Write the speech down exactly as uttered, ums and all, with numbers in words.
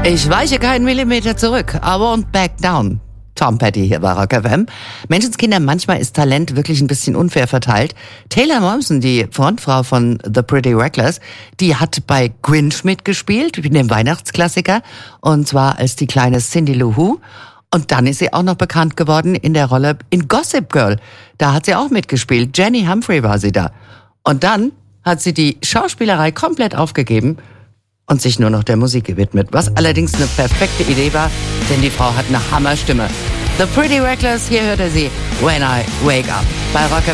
Ich weiche keinen Millimeter zurück. I won't back down. Tom Petty hier bei Rock F M. Menschenskinder, manchmal ist Talent wirklich ein bisschen unfair verteilt. Taylor Momsen, die Frontfrau von The Pretty Reckless, die hat bei Grinch mitgespielt, in dem Weihnachtsklassiker, und zwar als die kleine Cindy Lou Who. Und dann ist sie auch noch bekannt geworden in der Rolle in Gossip Girl. Da hat sie auch mitgespielt. Jenny Humphrey war sie da. Und dann hat sie die Schauspielerei komplett aufgegeben und sich nur noch der Musik gewidmet. Was allerdings eine perfekte Idee war, denn die Frau hat eine Hammerstimme. The Pretty Reckless, hier hört er sie, When I Wake Up, bei Rock F M.